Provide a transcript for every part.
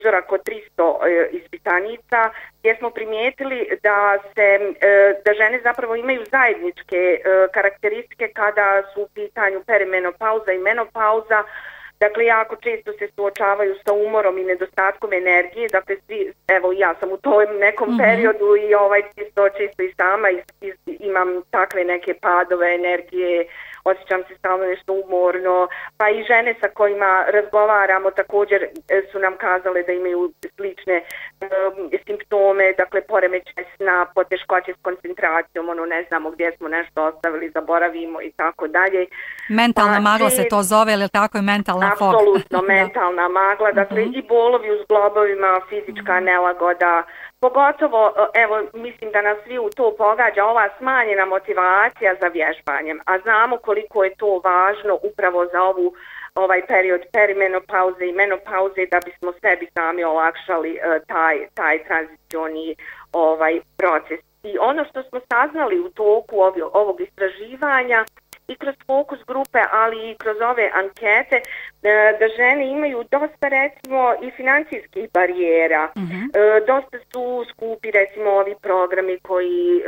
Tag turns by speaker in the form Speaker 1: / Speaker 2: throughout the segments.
Speaker 1: uzorak od 300 ispitanica, gdje smo primijetili da žene zapravo imaju zajedničke karakteristike kada su u pitanju perimenopauza i menopauza. Dakle, jako često se suočavaju sa umorom i nedostatkom energije. Dakle, evo ja sam u tom nekom periodu i često i sama imam takve neke padove energije, osjećam se stalno nešto umorno, pa i žene sa kojima razgovaramo također su nam kazale da imaju slične simptome, dakle poremećaj sna, poteškoće s koncentracijom, ne znamo gdje smo nešto ostavili, zaboravimo i tako dalje.
Speaker 2: Mentalna magla se to zove, ili tako je mentalna foga?
Speaker 1: Apsolutno, mentalna magla, dakle i bolovi u zglobovima, fizička nelagoda, pogotovo, evo, mislim da nas svi u to pogađa ova smanjena motivacija za vježbanjem, a znamo koliko je to važno upravo za ovaj period perimenopauze i menopauze da bismo sebi sami olakšali taj tranzicioni proces. I ono što smo saznali u toku ovog istraživanja i kroz fokus grupe, ali i kroz ove ankete, da žene imaju dosta, recimo, i financijskih barijera. Dosta su skupi, recimo, ovi programi koji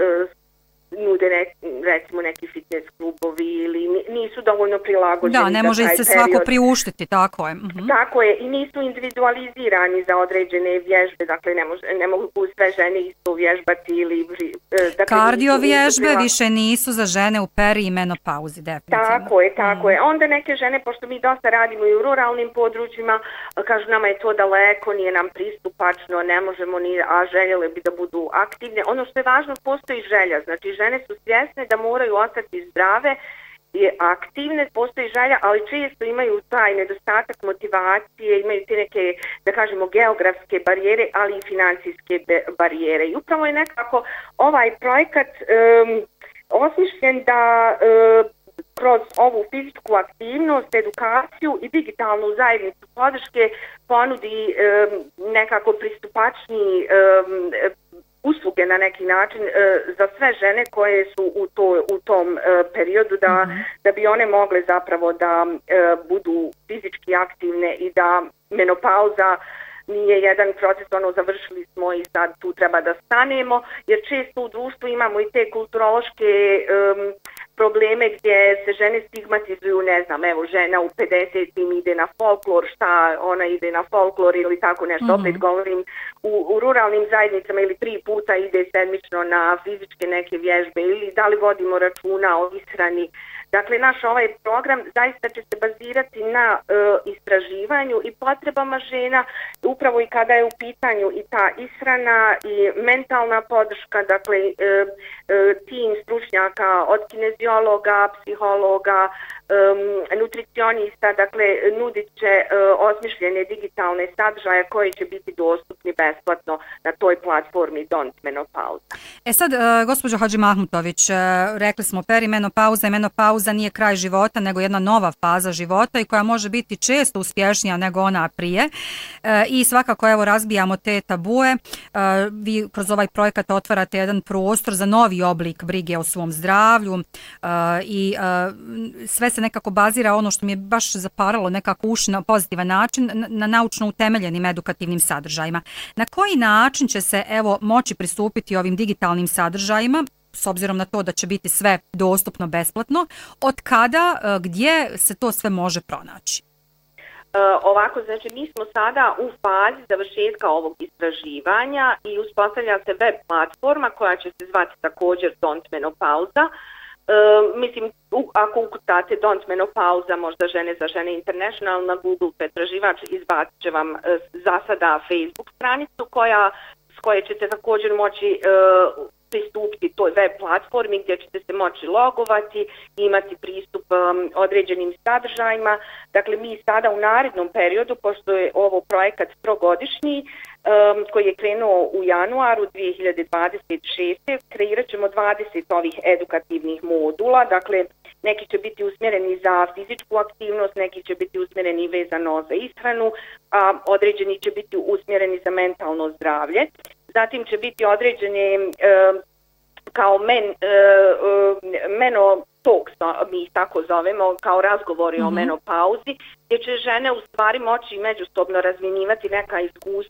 Speaker 1: nude recimo neki fitness klubovi ili nisu dovoljno prilagođeni.
Speaker 2: Da, ne može se svako priuštiti, tako je.
Speaker 1: Tako je, i nisu individualizirani za određene vježbe, dakle ne mogu sve žene isto vježbati ili...
Speaker 2: Kardio vježbe više nisu za žene u peri i menopauzi, definitivno.
Speaker 1: Tako je. Onda neke žene, pošto mi dosta radimo i u ruralnim područjima, kažu nama je to daleko, nije nam pristupačno, ne možemo ni, a željele bi da budu aktivne. Ono što je važno, postoji želja, znači žene su svjesne da moraju ostati zdrave i aktivne, postoji želja, ali često imaju taj nedostatak motivacije, imaju te neke, da kažemo, geografske barijere, ali i financijske barijere. I upravo je nekako ovaj projekat osmišljen da kroz ovu fizičku aktivnost, edukaciju i digitalnu zajednicu podrške ponudi nekako pristupačniji usluge na neki način za sve žene koje su u tom periodu da bi one mogle zapravo da budu fizički aktivne i da menopauza nije jedan proces, završili smo i sad tu treba da stanemo, jer često u društvu imamo i te kulturološke probleme gdje se žene stigmatizuju, ne znam, evo žena u 50 ide na folklor, šta ona ide na folklor ili tako nešto, opet govorim u ruralnim zajednicama ili 3 puta ide sedmično na fizičke neke vježbe ili da li vodimo računa o ishrani. Dakle, naš ovaj program zaista će se bazirati na istraživanju i potrebama žena, upravo i kada je u pitanju i ta ishrana i mentalna podrška, dakle tim stručnjaka od kineziologa, psihologa, nutricionista, dakle nudit će osmišljene digitalne sadržaje koje će biti dostupni besplatno na toj platformi Don't Menopauza.
Speaker 2: Sad, gospođo Hadžimahmutović, rekli smo perimenopauza i menopauza nije kraj života, nego jedna nova faza života i koja može biti često uspješnija nego ona prije. I svakako, evo, razbijamo te tabue. Vi kroz ovaj projekat otvarate jedan prostor za novi oblik brige o svom zdravlju i sve se nekako bazira, ono što mi je baš zaparalo nekako uši na pozitivan način, na naučno utemeljenim edukativnim sadržajima. Na koji način će se, evo, moći pristupiti ovim digitalnim sadržajima, s obzirom na to da će biti sve dostupno besplatno, od kada, gdje se to sve može pronaći?
Speaker 1: Ovako, znači mi smo sada u fazi završetka ovog istraživanja i uspostavlja se web platforma koja će se zvati također Don't Menopauza. Mislim, ako ukucate Don't Menopauza, možda Žene za žene International na Google pretraživač, izbacit će vam za sada Facebook stranicu s koje ćete također moći pristupiti toj web platformi gdje ćete se moći logovati i imati pristup određenim sadržajima. Dakle, mi sada u narednom periodu, pošto je ovo projekat trogodišnji, koji je krenuo u januaru 2026. kreirat ćemo 20 ovih edukativnih modula, dakle neki će biti usmjereni za fizičku aktivnost, neki će biti usmjereni vezano za ishranu, a određeni će biti usmjereni za mentalno zdravlje. Zatim će biti određene kao menotalks, mi ih tako zovemo, kao razgovori o menopauzi, gdje će žene u stvari moći međusobno razmjenjivati neka iskustva